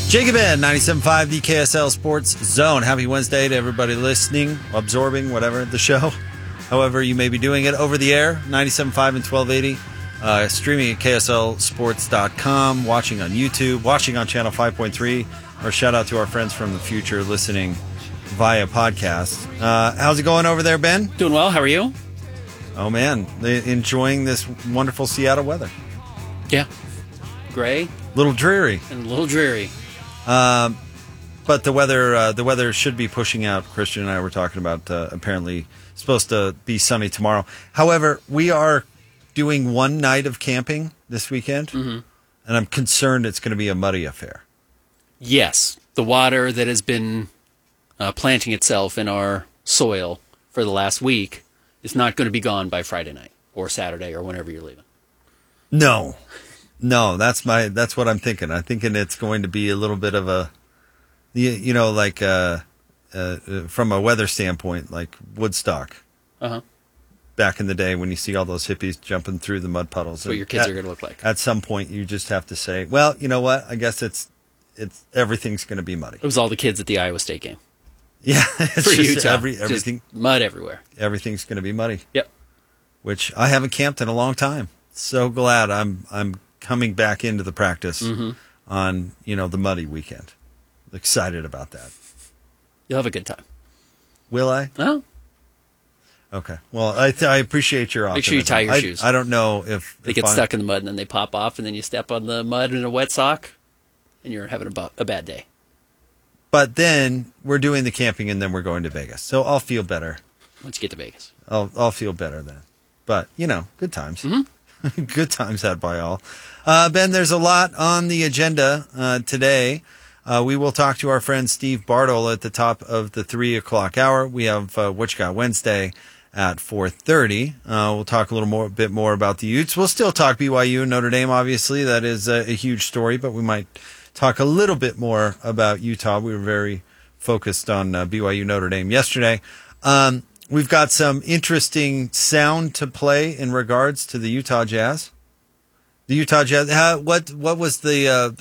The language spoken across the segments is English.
Jacob Ben, 97.5, the KSL Sports Zone. Happy Wednesday to everybody listening, absorbing, whatever, the show. However you may be doing it over the air, 97.5 and 1280. Streaming at KSLSports.com, watching on YouTube, watching on Channel 5.3, or shout out to our friends from the future listening via podcast. How's it going over there, Ben? Doing well. How are you? Oh, man. Enjoying this wonderful Seattle weather. Yeah. Gray. Little dreary. And a little dreary. But the weather should be pushing out. Christian and I were talking about apparently supposed to be sunny tomorrow. However, we are doing one night of camping this weekend, and I'm concerned it's going to be a muddy affair. Yes. The water that has been planting itself in our soil for the last week is not going to be gone by Friday night or Saturday or whenever you're leaving. No, that's what I'm thinking. I'm thinking it's going to be a little bit of a, like from a weather standpoint, like Woodstock. Back in the day when you see all those hippies jumping through the mud puddles. That's what your kids are going to look like. At some point, you just have to say, well, you know what? I guess it's everything's going to be muddy. It was all the kids at the Iowa State game. Yeah, it's for just Utah. everything, just mud everywhere. Everything's going to be muddy. Yep. Which I haven't camped in a long time. So glad I'm coming back into the practice on the muddy weekend. Excited about that. You'll have a good time. Will I? No. Okay. Well, I appreciate your optimism. Make sure you tie your shoes. I don't know if they get stuck in the mud and then they pop off and then you step on the mud in a wet sock and you're having a bad day. But then we're doing the camping and then we're going to Vegas. So I'll feel better. Once you get to Vegas. I'll feel better then. But, good times. Good times had by all. Ben, there's a lot on the agenda today. We will talk to our friend Steve Bartle at the top of the 3 o'clock hour. We have What You Got Wednesday at 4:30. We'll talk a bit more about the Utes. We'll still talk BYU and Notre Dame, obviously. That is a huge story, but we might talk a little bit more about Utah. We were very focused on BYU Notre Dame yesterday. We've got some interesting sound to play in regards to the Utah Jazz. The Utah Jazz. What was the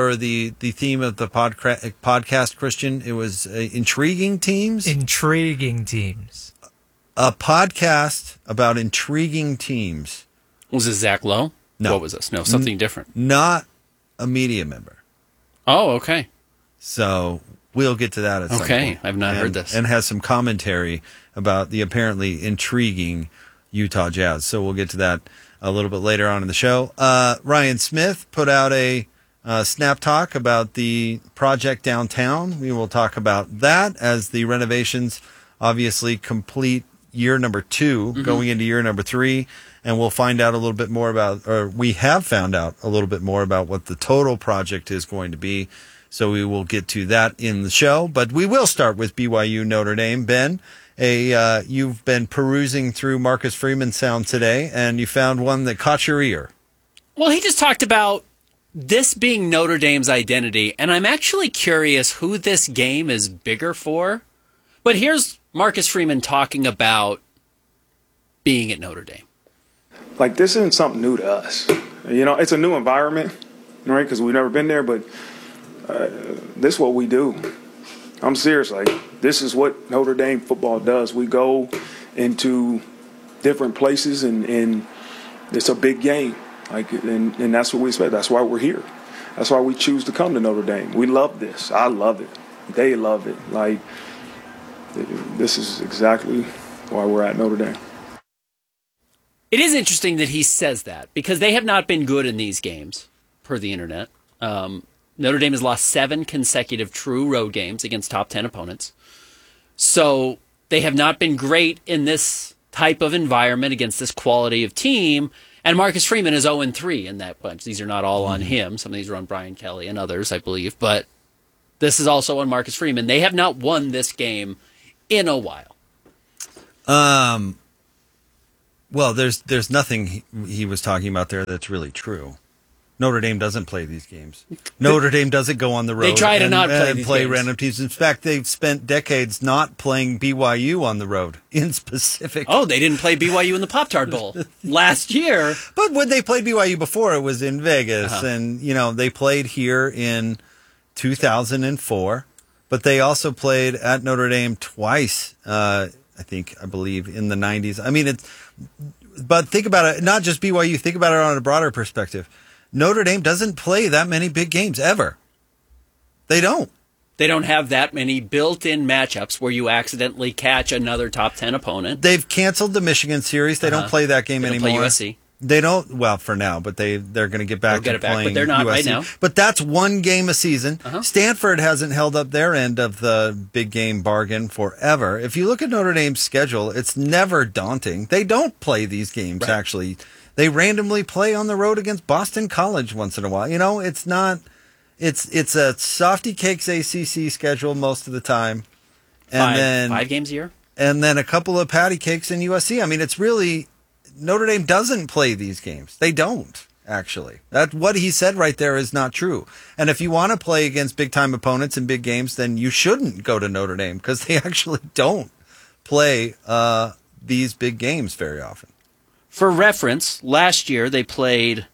theme of the podcast, Christian? It was intriguing teams. Intriguing teams. A podcast about intriguing teams. Was this Zach Lowe? No. What was this? No, something different. Not a media member. Oh, okay. So we'll get to that at some point. Okay, I've not heard this. And has some commentary about the apparently intriguing Utah Jazz. So we'll get to that a little bit later on in the show. Ryan Smith put out a snap talk about the project downtown. We will talk about that as the renovations obviously complete year number 2, going into year number 3. And we'll find out a little bit more we have found out a little bit more about what the total project is going to be. So we will get to that in the show. But we will start with BYU Notre Dame. Ben, you've been perusing through Marcus Freeman's sound today, and you found one that caught your ear. Well, he just talked about this being Notre Dame's identity, and I'm actually curious who this game is bigger for. But here's Marcus Freeman talking about being at Notre Dame. Like, this isn't something new to us. It's a new environment, right, because we've never been there, but this is what we do. I'm serious. Like, this is what Notre Dame football does. We go into different places, and it's a big game. Like, and that's what we expect. That's why we're here. That's why we choose to come to Notre Dame. We love this. I love it. They love it. Like, this is exactly why we're at Notre Dame. It is interesting that he says that because they have not been good in these games, per the internet. Notre Dame has lost 7 consecutive true road games against top 10 opponents. So they have not been great in this type of environment against this quality of team. And Marcus Freeman is 0-3 in that bunch. These are not all on him. Some of these are on Brian Kelly and others, I believe. But this is also on Marcus Freeman. They have not won this game in a while. Well, there's nothing he was talking about there that's really true. Notre Dame doesn't play these games. Notre Dame doesn't go on the road. They try to not play random teams. In fact, they've spent decades not playing BYU on the road in specific. Oh, they didn't play BYU in the Pop-Tart Bowl last year. But when they played BYU before, it was in Vegas. And, they played here in 2004, but they also played at Notre Dame twice, I believe, in the 90s. I mean, but think about it, not just BYU, think about it on a broader perspective. Notre Dame doesn't play that many big games ever. They don't. They don't have that many built-in matchups where you accidentally catch another top 10 opponent. They've canceled the Michigan series. They don't play that game anymore. They don't play USC. They don't, well, for now, but they're going to get back to playing but they're not USC. right now. But that's one game a season. Stanford hasn't held up their end of the big game bargain forever. If you look at Notre Dame's schedule, it's never daunting. They don't play these games, actually. They randomly play on the road against Boston College once in a while. You know, it's not... It's a softy cakes ACC schedule most of the time, and then 5 games a year, and then a couple of patty cakes in USC. I mean, it's really Notre Dame doesn't play these games. They don't actually. That what he said right there is not true. And if you want to play against big time opponents in big games, then you shouldn't go to Notre Dame because they actually don't play these big games very often. For reference, last year they played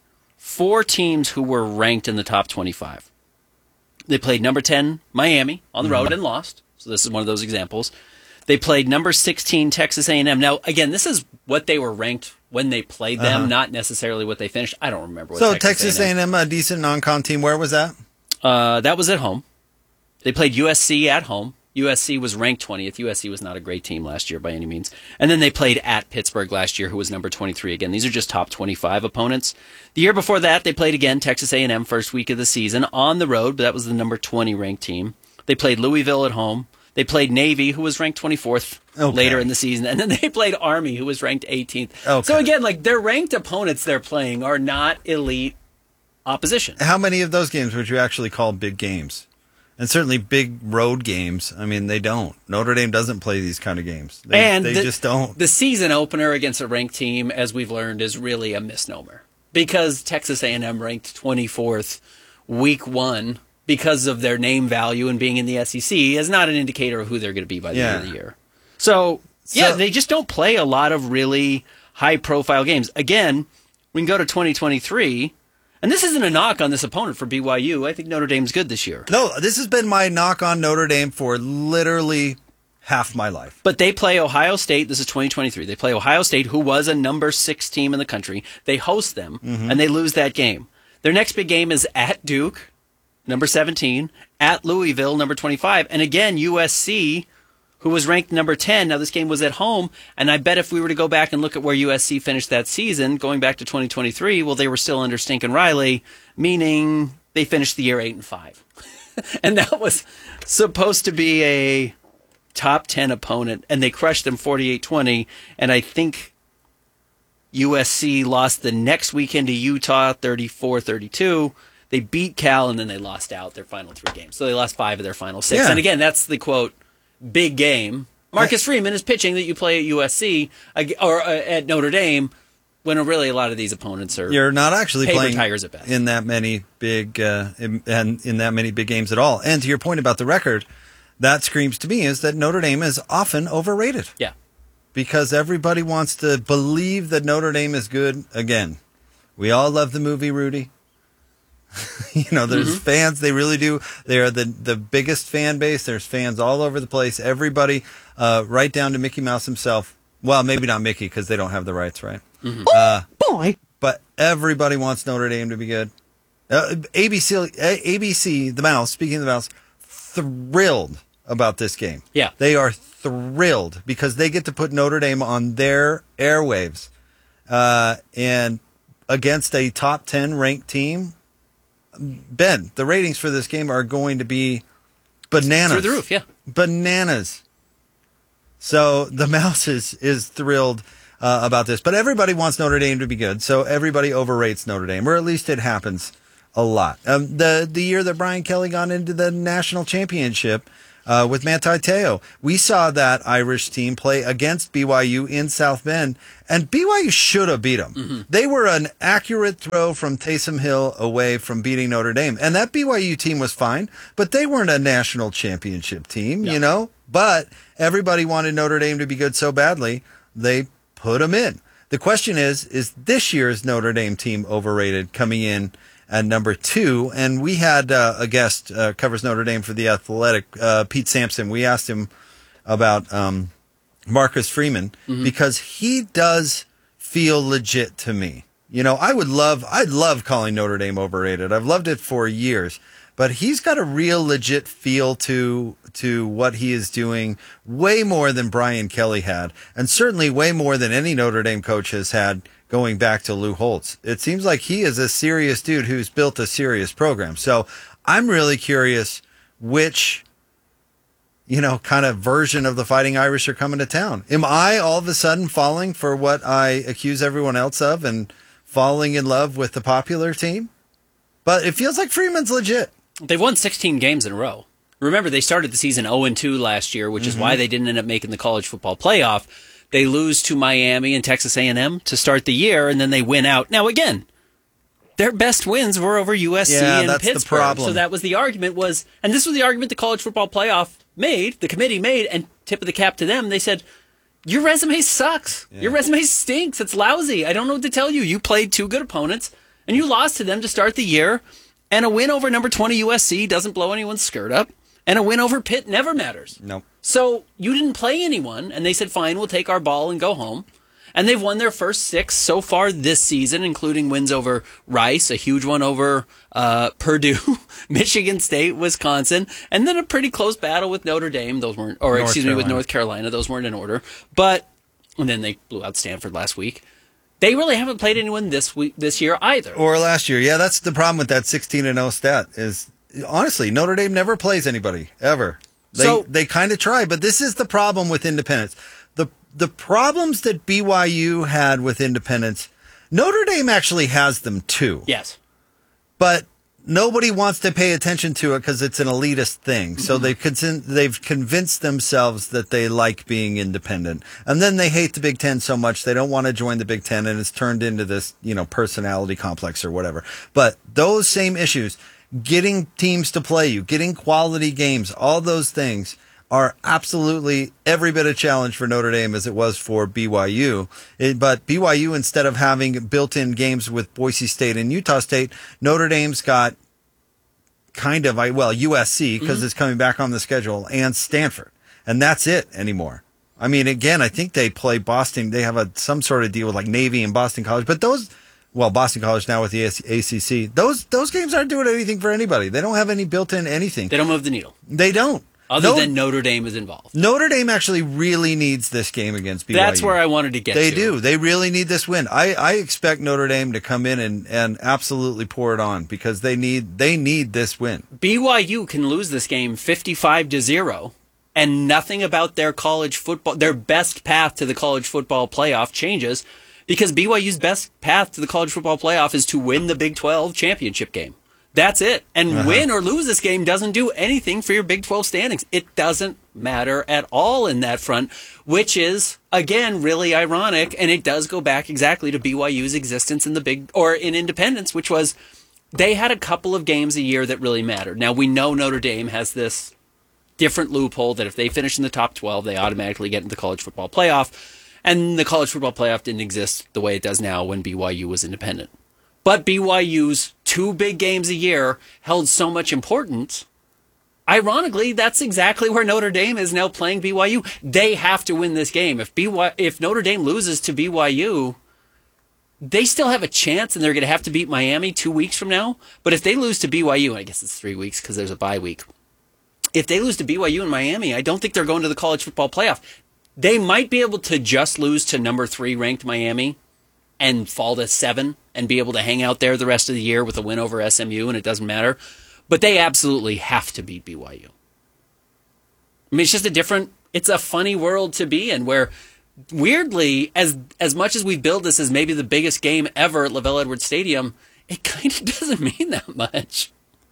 4 teams who were ranked in the top 25. They played number 10, Miami, on the road and lost. So this is one of those examples. They played number 16, Texas A&M. Now, again, this is what they were ranked when they played them, not necessarily what they finished. I don't remember what So Texas A&M, a decent non-con team. Where was that? That was at home. They played USC at home. USC was ranked 20th. USC was not a great team last year by any means. And then they played at Pittsburgh last year, who was number 23 again. These are just top 25 opponents. The year before that, they played again Texas A&M first week of the season on the road, but that was the number 20 ranked team. They played Louisville at home. They played Navy, who was ranked 24th later in the season. And then they played Army, who was ranked 18th. Okay. So again, like their ranked opponents they're playing are not elite opposition. How many of those games would you actually call big games? And certainly big road games. I mean, they don't. Notre Dame doesn't play these kind of games. They just don't. The season opener against a ranked team, as we've learned, is really a misnomer. Because Texas A&M ranked 24th week 1 because of their name value and being in the SEC is not an indicator of who they're going to be by the end of the year. So, they just don't play a lot of really high-profile games. Again, we can go to 2023... And this isn't a knock on this opponent for BYU. I think Notre Dame's good this year. No, this has been my knock on Notre Dame for literally half my life. But they play Ohio State. This is 2023. They play Ohio State, who was a number 6 team in the country. They host them, and they lose that game. Their next big game is at Duke, number 17, at Louisville, number 25. And again, USC, who was ranked number 10. Now, this game was at home, and I bet if we were to go back and look at where USC finished that season, going back to 2023, well, they were still under Stinkin' Riley, meaning they finished the year 8-5. And that was supposed to be a top 10 opponent, and they crushed them 48-20, and I think USC lost the next weekend to Utah 34-32. They beat Cal, and then they lost out their final 3 games. So they lost 5 of their final 6. Yeah. And again, that's the quote, big game. Marcus Freeman is pitching that you play at USC or at Notre Dame when really a lot of these opponents are you're not actually playing Tigers at best. in that many big in that many big games at all. And to your point about the record, that screams to me is that Notre Dame is often overrated. Yeah, because everybody wants to believe that Notre Dame is good. Again, we all love the movie Rudy. There's fans. They really do. They are the biggest fan base. There's fans all over the place. Everybody, right down to Mickey Mouse himself. Well, maybe not Mickey because they don't have the rights, right? Boy. But everybody wants Notre Dame to be good. ABC, the Mouse, speaking of the Mouse, thrilled about this game. Yeah. They are thrilled because they get to put Notre Dame on their airwaves. And against a top 10 ranked team, Ben, the ratings for this game are going to be bananas. Through the roof, yeah. Bananas. So the Mouse is thrilled about this. But everybody wants Notre Dame to be good, so everybody overrates Notre Dame, or at least it happens a lot. The year that Brian Kelly got into the national championship with Manti Te'o, we saw that Irish team play against BYU in South Bend, and BYU should have beat them. They were an accurate throw from Taysom Hill away from beating Notre Dame, and that BYU team was fine, but they weren't a national championship team, But everybody wanted Notre Dame to be good so badly, they put them in. The question is this year's Notre Dame team overrated coming in at number 2. And we had a guest covers Notre Dame for The Athletic, Pete Sampson. We asked him about Marcus Freeman because he does feel legit to me. You know, I'd love calling Notre Dame overrated. I've loved it for years. But he's got a real legit feel to what he is doing, way more than Brian Kelly had, and certainly way more than any Notre Dame coach has had going back to Lou Holtz. It seems like he is a serious dude who's built a serious program. So I'm really curious which, kind of version of the Fighting Irish are coming to town. Am I all of a sudden falling for what I accuse everyone else of and falling in love with the popular team? But it feels like Freeman's legit. They've won 16 games in a row. Remember, they started the season 0-2 last year, which is why they didn't end up making the college football playoff. They lose to Miami and Texas A&M to start the year, and then they win out. Now, again, their best wins were over USC and that's Pittsburgh. The problem. So that was the argument and this was the argument the college football playoff made, the committee made, and tip of the cap to them. They said, your resume sucks. Yeah. Your resume stinks. It's lousy. I don't know what to tell you. You played 2 good opponents, and you lost to them to start the year. And a win over number 20 USC doesn't blow anyone's skirt up. And a win over Pitt never matters. Nope. So you didn't play anyone, and they said, fine, we'll take our ball and go home. And they've won their first 6 so far this season, including wins over Rice, a huge one over Purdue, Michigan State, Wisconsin, and then a pretty close battle with Notre Dame. Those weren't, with North Carolina. Those weren't in order. And then they blew out Stanford last week. They really haven't played anyone this year either. Or last year. Yeah, that's the problem with that 16-0 stat is, honestly, Notre Dame never plays anybody, ever. They kind of try, but this is the problem with independence. The problems that BYU had with independence, Notre Dame actually has them too. Yes. But nobody wants to pay attention to it because it's an elitist thing. So they've convinced themselves that they like being independent. And then they hate the Big Ten so much they don't want to join the Big Ten, and it's turned into this, personality complex or whatever. But those same issues, getting teams to play you, getting quality games, all those things are absolutely every bit a challenge for Notre Dame as it was for BYU. But BYU, instead of having built-in games with Boise State and Utah State, Notre Dame's got USC, because it's coming back on the schedule, and Stanford. And that's it anymore. I mean, again, I think they play Boston. They have some sort of deal with like Navy and Boston College. But Boston College now with the ACC, those games aren't doing anything for anybody. They don't have any built-in anything. They don't move the needle. They don't. Other than Notre Dame is involved. Notre Dame actually really needs this game against BYU. That's where I wanted to get to. They do. They really need this win. I expect Notre Dame to come in and absolutely pour it on because they need this win. BYU can lose this game 55-0, and nothing about their college football, their best path to the college football playoff changes, because BYU's best path to the college football playoff is to win the Big 12 championship game. That's it. And win or lose this game doesn't do anything for your Big 12 standings. It doesn't matter at all in that front, which is, again, really ironic. And it does go back exactly to BYU's existence in in independence, which was they had a couple of games a year that really mattered. Now, we know Notre Dame has this different loophole that if they finish in the top 12, they automatically get into the college football playoff. And the college football playoff didn't exist the way it does now when BYU was independent. But BYU's 2 big games a year held so much importance. Ironically, that's exactly where Notre Dame is now playing BYU. They have to win this game. If Notre Dame loses to BYU, they still have a chance, and they're going to have to beat Miami 2 weeks from now. But if they lose to BYU, and I guess it's 3 weeks because there's a bye week. If they lose to BYU and Miami, I don't think they're going to the college football playoff. They might be able to just lose to number 3 ranked Miami and fall to 7 and be able to hang out there the rest of the year with a win over SMU, and it doesn't matter. But they absolutely have to beat BYU. I mean, it's just it's a funny world to be in where, weirdly, as much as we build this as maybe the biggest game ever at LaVell Edwards Stadium, it kind of doesn't mean that much.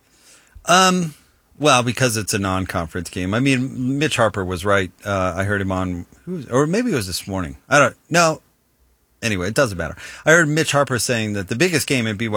Well, because it's a non-conference game. I mean, Mitch Harper was right. I heard him on, or maybe it was this morning. I don't know. Anyway, it doesn't matter. I heard Mitch Harper saying that the biggest game in BYU